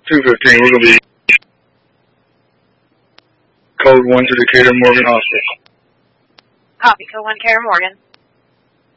215, we're going to be code 1 to Decatur Morgan Hospital. Copy, code 1 Decatur Morgan.